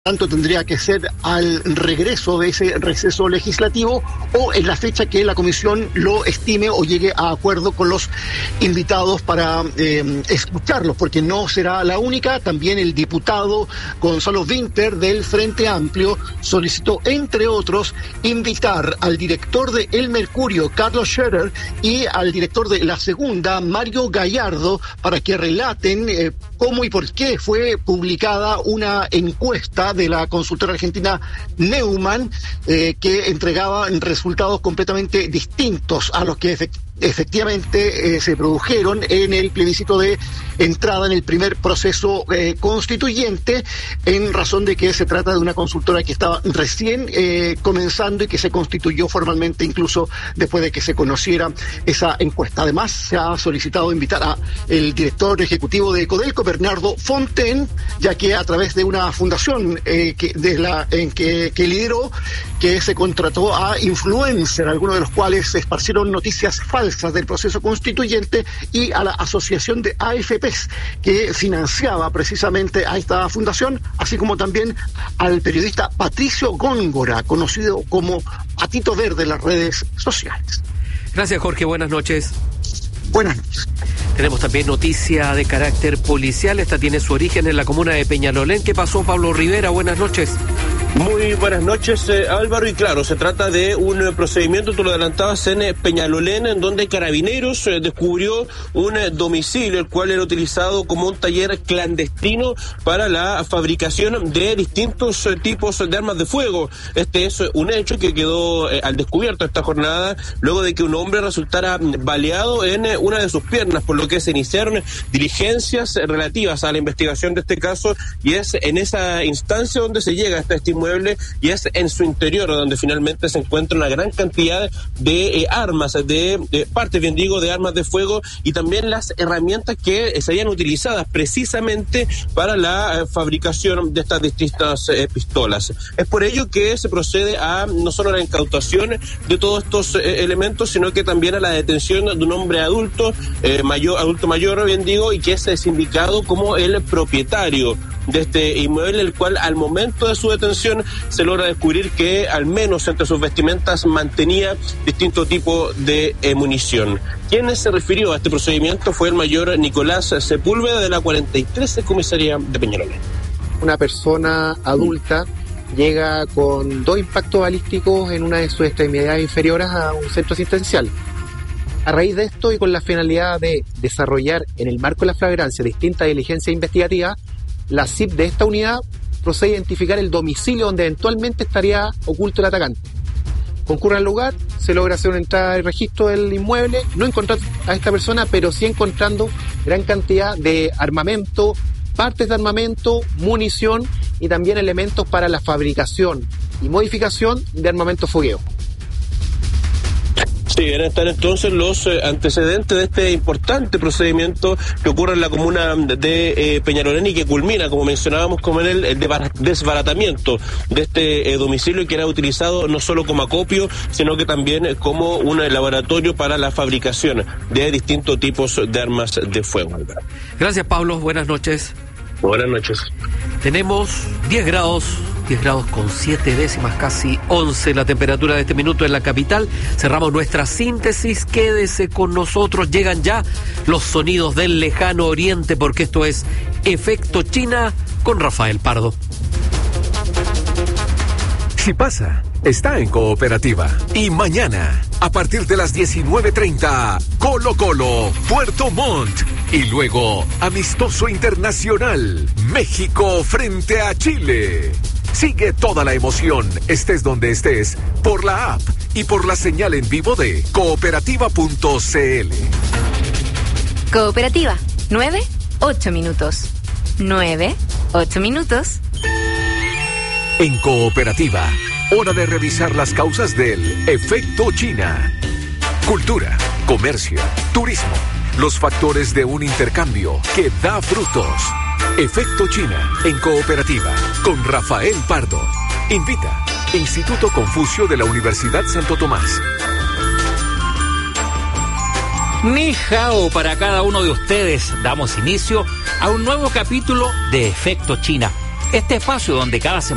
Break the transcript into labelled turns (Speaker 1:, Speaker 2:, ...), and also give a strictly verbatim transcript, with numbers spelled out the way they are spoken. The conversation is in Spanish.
Speaker 1: tanto tendría que ser al regreso de ese receso legislativo o en la fecha que la comisión lo estime o llegue a acuerdo con los invitados para eh, escucharlos, porque no será la única. También el diputado Gonzalo Vinter del Frente Amplio solicitó, entre otros, invitar al director de El Mercurio, Carlos Scherer, y al director de La Segunda, Mario Gallardo, para que relaten eh, cómo y por qué fue publicada una encuesta de la consultora argentina Neumann, eh, que entregaba resultados completamente distintos a los que efectivamente efectivamente eh, se produjeron en el plebiscito de entrada en el primer proceso eh, constituyente, en razón de que se trata de una consultora que estaba recién eh, comenzando y que se constituyó formalmente incluso después de que se conociera esa encuesta. Además, se ha solicitado invitar a el director ejecutivo de Codelco, Bernardo Fontaine, ya que a través de una fundación eh, que, de la, en que, que lideró, que se contrató a influencers, algunos de los cuales se esparcieron noticias falsas del proceso constituyente, y a la asociación de A F Pes que financiaba precisamente a esta fundación, así como también al periodista Patricio Góngora, conocido como Patito Verde en las redes sociales.
Speaker 2: Gracias, Jorge, buenas noches.
Speaker 1: Buenas noches.
Speaker 2: Tenemos también noticia de carácter policial. Esta tiene su origen en la comuna de Peñalolén. ¿Qué pasó, Pablo Rivera? Buenas noches.
Speaker 3: Muy buenas noches, eh, Álvaro, y claro, se trata de un eh, procedimiento, tú lo adelantabas, en eh, Peñalolén, en donde Carabineros eh, descubrió un eh, domicilio, el cual era utilizado como un taller clandestino para la fabricación de distintos eh, tipos de armas de fuego. Este es eh, un hecho que quedó eh, al descubierto esta jornada, luego de que un hombre resultara baleado en eh, una de sus piernas, por lo que se iniciaron diligencias eh, relativas a la investigación de este caso, y es en esa instancia donde se llega hasta este inmueble, y es en su interior donde finalmente se encuentra una gran cantidad de eh, armas, de, de partes, bien digo, de armas de fuego, y también las herramientas que eh, serían utilizadas precisamente para la eh, fabricación de estas distintas eh, pistolas. Es por ello que se procede a no solo la incautación de todos estos eh, elementos, sino que también a la detención de un hombre adulto, eh, mayor, adulto mayor, bien digo, y que es indicado como el propietario de este inmueble, el cual al momento de su detención se logra descubrir que al menos entre sus vestimentas mantenía distinto tipo de eh, munición. Quien se refirió a este procedimiento fue el mayor Nicolás Sepúlveda de la cuarenta y tres Comisaría de Peñalolén.
Speaker 4: Una persona adulta llega con dos impactos balísticos en una de sus extremidades inferiores a un centro asistencial. A raíz de esto, y con la finalidad de desarrollar en el marco de la flagrancia distintas diligencias investigativas, la C I P de esta unidad procede a identificar el domicilio donde eventualmente estaría oculto el atacante. Concurre al lugar, se logra hacer una entrada y registro del inmueble, no encontrar a esta persona, pero sí encontrando gran cantidad de armamento, partes de armamento, munición y también elementos para la fabricación y modificación de armamento fogueo.
Speaker 3: Sí, están entonces los eh, antecedentes de este importante procedimiento que ocurre en la comuna de eh, Peñalolén y que culmina, como mencionábamos, como en el, el desbaratamiento de este eh, domicilio, que era utilizado no solo como acopio, sino que también eh, como un laboratorio para la fabricación de distintos tipos de armas de fuego.
Speaker 2: Gracias, Pablo. Buenas noches.
Speaker 3: Buenas noches.
Speaker 2: Tenemos diez grados, diez grados con siete décimas, casi once la temperatura de este minuto en la capital. Cerramos nuestra síntesis. Quédese con nosotros. Llegan ya los sonidos del lejano oriente, porque esto es Efecto China con Rafael Pardo.
Speaker 5: Si pasa, está en Cooperativa. Y mañana, a partir de las diecinueve treinta, Colo Colo, Puerto Montt. Y luego, amistoso internacional, México frente a Chile. Sigue toda la emoción, estés donde estés, por la app y por la señal en vivo de cooperativa punto c l.
Speaker 6: Cooperativa, nueve, ocho minutos. nueve, ocho minutos.
Speaker 5: En Cooperativa, hora de revisar las causas del efecto China. Cultura, comercio, turismo, los factores de un intercambio que da frutos. Efecto China en Cooperativa con Rafael Pardo. Invita Instituto Confucio de la Universidad Santo Tomás.
Speaker 7: Ni hao para cada uno de ustedes. Damos inicio a un nuevo capítulo de Efecto China. Este espacio donde cada semana